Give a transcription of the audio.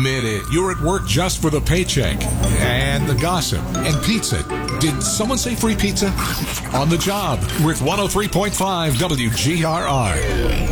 Admit it, you're at work just for the paycheck and the gossip and pizza. Did someone say free pizza? On the job with 103.5 WGRR.